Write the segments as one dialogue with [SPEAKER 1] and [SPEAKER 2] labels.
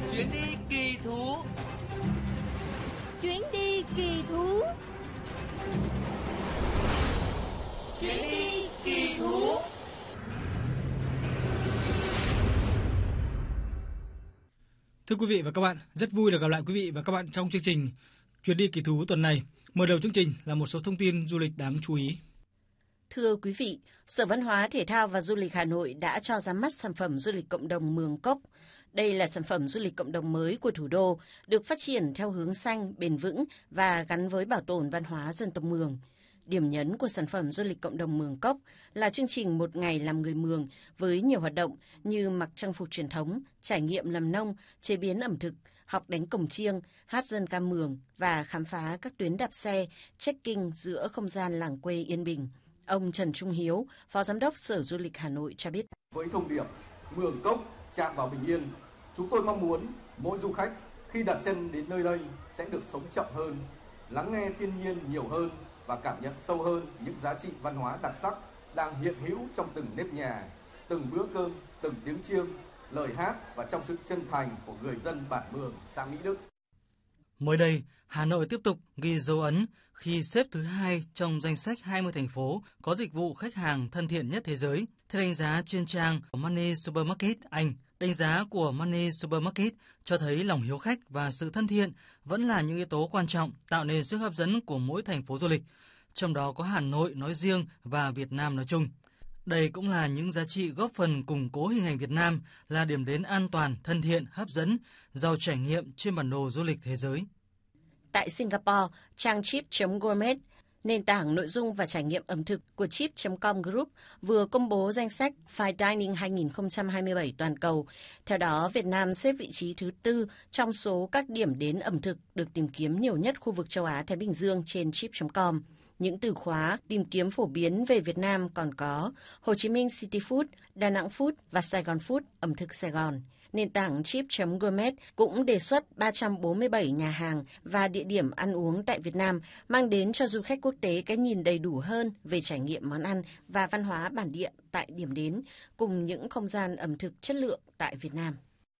[SPEAKER 1] Chuyến đi kỳ thú.
[SPEAKER 2] Chuyến đi kỳ thú.
[SPEAKER 1] Chuyến đi kỳ thú.
[SPEAKER 3] Thưa quý vị và các bạn, rất vui được gặp lại quý vị và các bạn trong chương trình Chuyến đi kỳ thú tuần này. Mở đầu chương trình là một số thông tin du lịch đáng chú ý.
[SPEAKER 4] Thưa quý vị, Sở Văn hóa, Thể thao và Du lịch Hà Nội đã cho ra mắt sản phẩm du lịch cộng đồng Mường Cốc. Đây là sản phẩm du lịch cộng đồng mới của thủ đô, được phát triển theo hướng xanh, bền vững và gắn với bảo tồn văn hóa dân tộc Mường. Điểm nhấn của sản phẩm du lịch cộng đồng Mường Cốc là chương trình một ngày làm người Mường với nhiều hoạt động như mặc trang phục truyền thống, trải nghiệm làm nông, chế biến ẩm thực, học đánh cổng chiêng, hát dân ca Mường và khám phá các tuyến đạp xe, trekking giữa không gian làng quê yên bình. Ông Trần Trung Hiếu, Phó Giám đốc Sở Du lịch Hà Nội cho biết.
[SPEAKER 5] Với thông điệp Mường Cốc chạm vào bình yên, chúng tôi mong muốn mỗi du khách khi đặt chân đến nơi đây sẽ được sống chậm hơn, lắng nghe thiên nhiên nhiều hơn và cảm nhận sâu hơn những giá trị văn hóa đặc sắc đang hiện hữu trong từng nếp nhà, từng bữa cơm, từng tiếng chiêng, lời hát và trong sự chân thành của người dân bản Mường, xã Mỹ Đức.
[SPEAKER 6] Mới đây, Hà Nội tiếp tục ghi dấu ấn khi xếp thứ 2 trong danh sách 20 thành phố có dịch vụ khách hàng thân thiện nhất thế giới. Theo đánh giá trên trang của Money Supermarket Anh, đánh giá của Money Supermarket cho thấy lòng hiếu khách và sự thân thiện vẫn là những yếu tố quan trọng tạo nên sức hấp dẫn của mỗi thành phố du lịch, trong đó có Hà Nội nói riêng và Việt Nam nói chung. Đây cũng là những giá trị góp phần củng cố hình ảnh Việt Nam là điểm đến an toàn, thân thiện, hấp dẫn, giàu trải nghiệm trên bản đồ du lịch thế giới.
[SPEAKER 4] Tại Singapore, trang Trip.gourmet, nền tảng nội dung và trải nghiệm ẩm thực của Trip.com Group vừa công bố danh sách Fine Dining 2027 toàn cầu. Theo đó, Việt Nam xếp vị trí thứ 4 trong số các điểm đến ẩm thực được tìm kiếm nhiều nhất khu vực châu Á-Thái Bình Dương trên Trip.com. Những từ khóa tìm kiếm phổ biến về Việt Nam còn có Hồ Chí Minh City Food, Đà Nẵng Food và Sài Gòn Food, ẩm thực Sài Gòn. Nền tảng Trip.gourmet cũng đề xuất 347 nhà hàng và địa điểm ăn uống tại Việt Nam, mang đến cho du khách quốc tế cái nhìn đầy đủ hơn về trải nghiệm món ăn và văn hóa bản địa tại điểm đến, cùng những không gian ẩm thực chất lượng tại Việt Nam.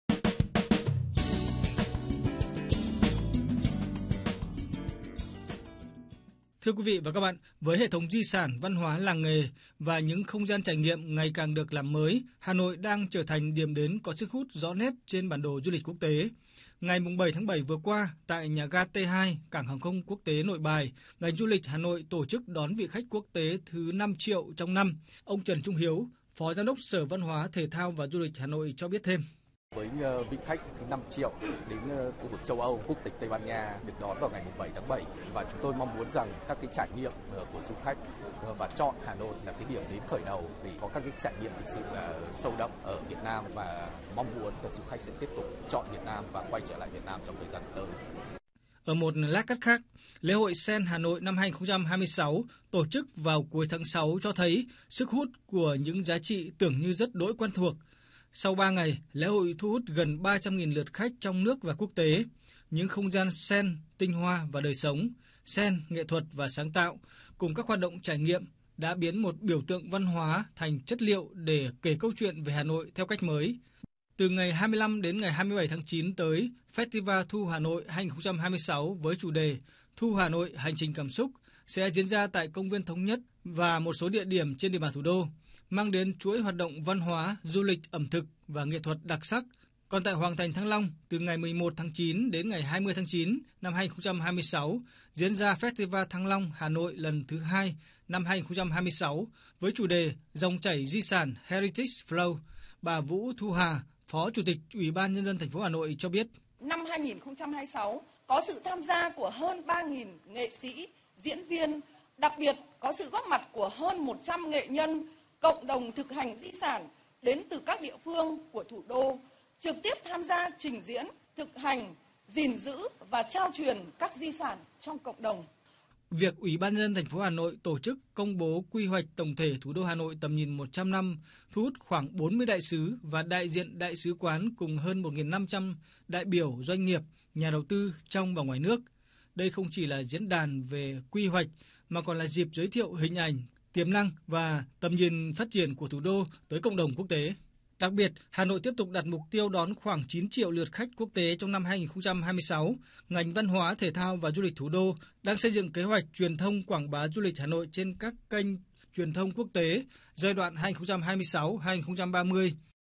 [SPEAKER 3] Thưa quý vị và các bạn, với hệ thống di sản, văn hóa, làng nghề và những không gian trải nghiệm ngày càng được làm mới, Hà Nội đang trở thành điểm đến có sức hút rõ nét trên bản đồ du lịch quốc tế. Ngày 7 tháng 7 vừa qua, tại nhà ga T2, Cảng hàng không quốc tế Nội Bài, ngành du lịch Hà Nội tổ chức đón vị khách quốc tế thứ 5 triệu trong năm. Ông Trần Trung Hiếu, Phó Giám đốc Sở Văn hóa, Thể thao và Du lịch Hà Nội cho biết thêm.
[SPEAKER 7] Với vị khách thứ 5 triệu đến khu vực châu Âu, quốc tịch Tây Ban Nha được đón vào ngày 7 tháng 7 và chúng tôi mong muốn rằng các cái trải nghiệm của du khách và chọn Hà Nội là cái điểm đến khởi đầu để có các cái trải nghiệm thực sự là sâu đậm ở Việt Nam và mong muốn là du khách sẽ tiếp tục chọn Việt Nam và quay trở lại Việt Nam trong thời gian tới.
[SPEAKER 3] Ở một lát cắt khác, lễ hội Sen Hà Nội năm 2026 tổ chức vào cuối tháng 6 cho thấy sức hút của những giá trị tưởng như rất đỗi quen thuộc. Sau 3 ngày, lễ hội thu hút gần 300.000 lượt khách trong nước và quốc tế. Những không gian sen, tinh hoa và đời sống, sen, nghệ thuật và sáng tạo, cùng các hoạt động trải nghiệm đã biến một biểu tượng văn hóa thành chất liệu để kể câu chuyện về Hà Nội theo cách mới. Từ ngày 25 đến ngày 27 tháng 9 tới, Festival Thu Hà Nội 2026 với chủ đề Thu Hà Nội hành trình cảm xúc sẽ diễn ra tại Công viên Thống Nhất và một số địa điểm trên địa bàn thủ đô, mang đến chuỗi hoạt động văn hóa, du lịch, ẩm thực và nghệ thuật đặc sắc. Còn tại Hoàng Thành Thăng Long, từ ngày 11 tháng 9 đến ngày 20 tháng 9 năm 2026, diễn ra Festival Thăng Long Hà Nội lần thứ 2 năm 2026 với chủ đề Dòng chảy di sản Heritage Flow. Bà Vũ Thu Hà, Phó Chủ tịch Ủy ban Nhân dân thành phố Hà Nội cho biết.
[SPEAKER 8] Năm 2026 có sự tham gia của hơn 3.000 nghệ sĩ, diễn viên, đặc biệt có sự góp mặt của hơn 100 nghệ nhân, cộng đồng thực hành di sản đến từ các địa phương của thủ đô, trực tiếp tham gia trình diễn, thực hành, gìn giữ và trao truyền các di sản trong cộng đồng.
[SPEAKER 3] Việc Ủy ban nhân dân thành phố Hà Nội tổ chức công bố quy hoạch tổng thể thủ đô Hà Nội tầm nhìn 100 năm, thu hút khoảng 40 đại sứ và đại diện đại sứ quán cùng hơn 1.500 đại biểu doanh nghiệp, nhà đầu tư trong và ngoài nước. Đây không chỉ là diễn đàn về quy hoạch mà còn là dịp giới thiệu hình ảnh, tiềm năng và tầm nhìn phát triển của thủ đô tới cộng đồng quốc tế. Đặc biệt, Hà Nội tiếp tục đặt mục tiêu đón khoảng 9 triệu lượt khách quốc tế trong năm 2026. Ngành Văn hóa, Thể thao và Du lịch thủ đô đang xây dựng kế hoạch truyền thông quảng bá du lịch Hà Nội trên các kênh truyền thông quốc tế giai đoạn 2026-2030.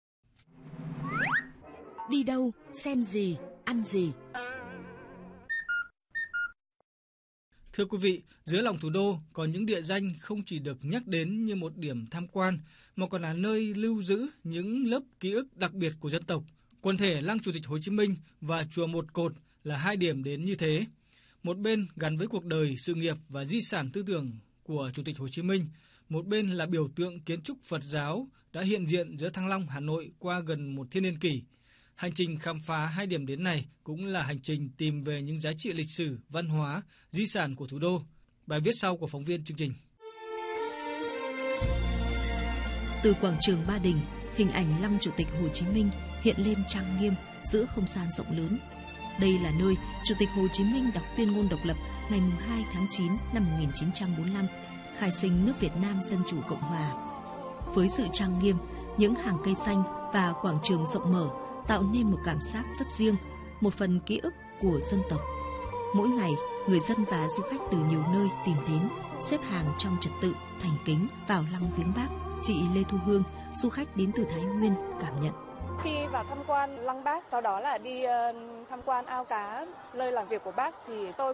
[SPEAKER 4] Đi đâu, xem gì, ăn gì.
[SPEAKER 3] Thưa quý vị, dưới lòng thủ đô có những địa danh không chỉ được nhắc đến như một điểm tham quan, mà còn là nơi lưu giữ những lớp ký ức đặc biệt của dân tộc. Quần thể Lăng Chủ tịch Hồ Chí Minh và Chùa Một Cột là hai điểm đến như thế. Một bên gắn với cuộc đời, sự nghiệp và di sản tư tưởng của Chủ tịch Hồ Chí Minh, một bên là biểu tượng kiến trúc Phật giáo đã hiện diện giữa Thăng Long, Hà Nội qua gần một thiên niên kỷ. Hành trình khám phá hai điểm đến này cũng là hành trình tìm về những giá trị lịch sử, văn hóa, di sản của thủ đô. Bài viết sau của phóng viên chương trình.
[SPEAKER 2] Từ quảng trường Ba Đình, hình ảnh Lăng Chủ tịch Hồ Chí Minh hiện lên trang nghiêm giữa không gian rộng lớn. Đây là nơi Chủ tịch Hồ Chí Minh đọc tuyên ngôn độc lập ngày 2 tháng 9 năm 1945, khai sinh nước Việt Nam Dân Chủ Cộng Hòa. Với sự trang nghiêm, những hàng cây xanh và quảng trường rộng mở tạo nên một cảm giác rất riêng, một phần ký ức của dân tộc. Mỗi ngày, người dân và du khách từ nhiều nơi tìm đến, xếp hàng trong trật tự, thành kính vào lăng viếng Bác. Chị Lê Thu Hương, du khách đến từ Thái Nguyên, cảm nhận.
[SPEAKER 9] Khi vào tham quan lăng Bác, sau đó là đi tham quan ao cá, nơi làm việc của Bác, thì tôi